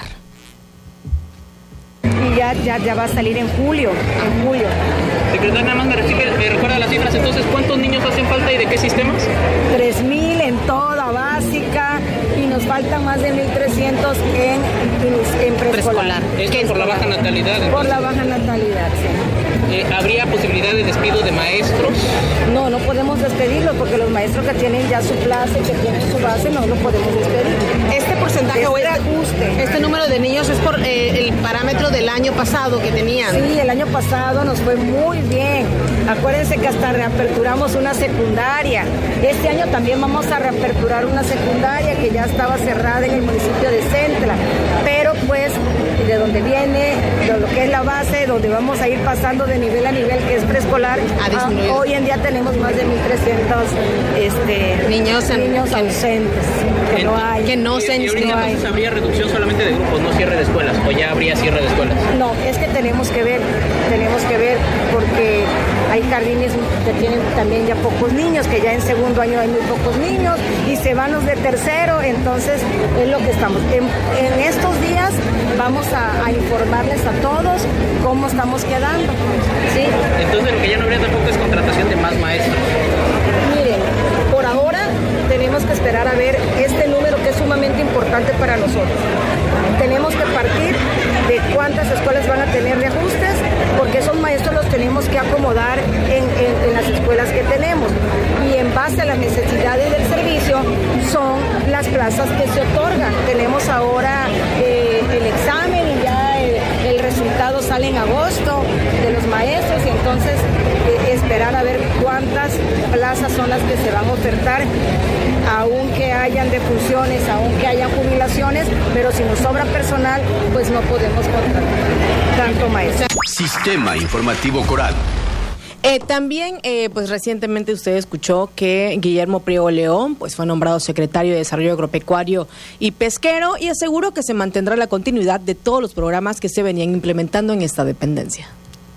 Y ya, ya, ya va a salir en julio, en julio. Secretaria, nada más me, recibe, me recuerda las cifras, entonces, ¿cuántos niños hacen falta y de qué sistemas? tres mil en toda básica y nos faltan más de mil trescientos en, en preescolar. ¿Esto por la baja natalidad? Entonces. Por la baja natalidad, sí. Eh, ¿Habría posibilidad de despido de maestros? No, no podemos despedirlos porque los maestros que tienen ya su plaza y que tienen su base no lo podemos despedir. Este porcentaje este o este, ajuste. este número de niños es por eh, el parámetro del año pasado que tenían. Sí, el año pasado nos fue muy bien. Acuérdense que hasta reaperturamos una secundaria. Este año también vamos a reaperturar una secundaria que ya estaba cerrada en el municipio de Centla. Pero pues de donde viene, de lo que es la base, donde vamos a ir pasando de nivel a nivel, que es preescolar, a, hoy en día tenemos más de mil trescientos este, niños, en, niños en, ausentes, que en, no hay. Que no se inscriban. Entonces habría reducción solamente de grupos, no cierre de escuelas, o ya habría cierre de escuelas. No, es que tenemos que ver, tenemos que ver, porque hay jardines que tienen también ya pocos niños, que ya en segundo año hay muy pocos niños, y se van los de tercero, entonces es lo que estamos. En, en estos días vamos a, a informarles a todos cómo estamos quedando. ¿Sí? Entonces lo que ya no habría tampoco es contratación de más maestros. Miren, por ahora tenemos que esperar a ver este número que es sumamente importante para nosotros. Tenemos que partir de cuántas escuelas van a tener reajustes, porque esos maestros los tenemos que acomodar en, en, en las escuelas que tenemos. Y en base a las necesidades del servicio son las plazas que se otorgan. Tenemos ahora eh, el examen y ya el, el resultado sale en agosto de los maestros, y entonces eh, esperar a ver cuántas plazas son las que se van a ofertar, aunque hayan defunciones, aunque hayan jubilaciones, pero si nos sobra personal, pues no podemos contratar tanto maestro. Sistema Informativo Coral. Eh, también, eh, pues recientemente usted escuchó que Guillermo Priego León pues fue nombrado secretario de Desarrollo Agropecuario y Pesquero, y aseguró que se mantendrá la continuidad de todos los programas que se venían implementando en esta dependencia.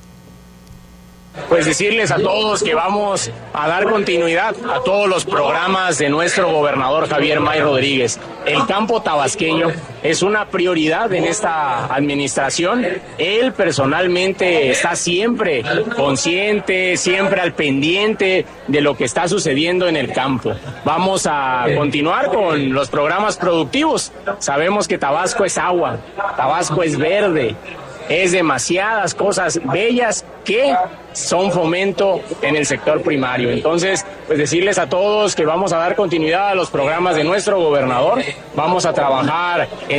Pues decirles a todos que vamos a dar continuidad a todos los programas de nuestro gobernador Javier May Rodríguez. El campo tabasqueño es una prioridad en esta administración. Él personalmente está siempre consciente, siempre al pendiente de lo que está sucediendo en el campo. Vamos a continuar con los programas productivos. Sabemos que Tabasco es agua, Tabasco es verde. Es demasiadas cosas bellas que son fomento en el sector primario. Entonces, pues decirles a todos que vamos a dar continuidad a los programas de nuestro gobernador, vamos a trabajar en